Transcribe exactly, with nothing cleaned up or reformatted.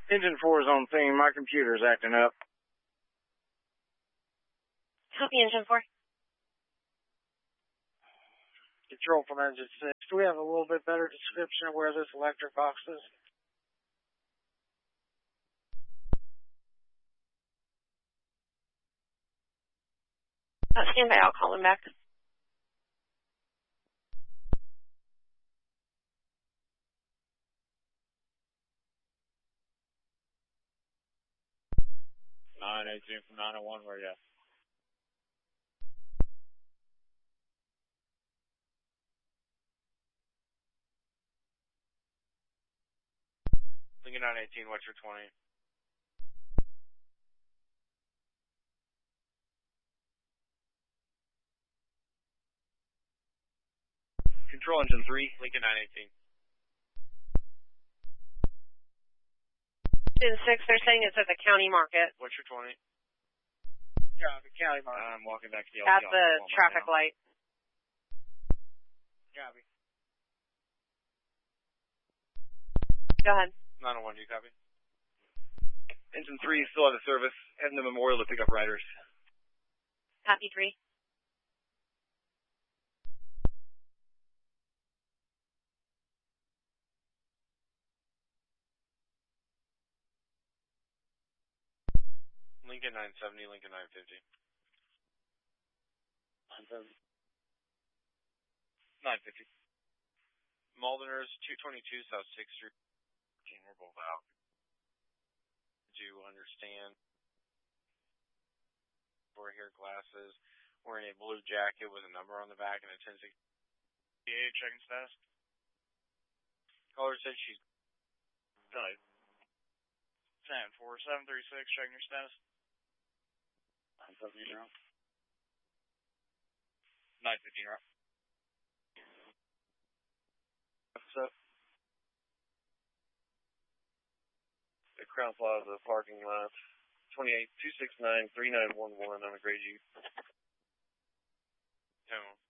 Engine four is on theme. My computer's acting up. Copy, engine four. Control from engine six. Do we have a little bit better description of where this electric box is? Uh, stand by, I'll call him back. nine eighteen from nine oh one, where you at? Lincoln nine eighteen, what's your twenty? Control engine three, Lincoln nine eighteen. Engine six, they're saying it's at the county market. What's your twenty? Yeah, the county market. I'm walking back to the At the traffic light. Copy. Go ahead. nine oh one, do you copy? Engine three is still out of service. Heading to Memorial to pick up riders. Copy three. Lincoln nine seventy, Lincoln nine fifty. nine fifty. Maldeners, two twenty-two South sixth Street. We're both out. Do you understand? We're here, glasses, wearing a blue jacket with a number on the back and a ten sixty-eight, checking status. Caller said she's died. ten four seven three six, checking your status. nine fifteen, you're on. nine fifteen, you're on. What's up? The Crown Plaza parking lot. twenty-eight two six nine three nine one one on a gray Jeep. Tone.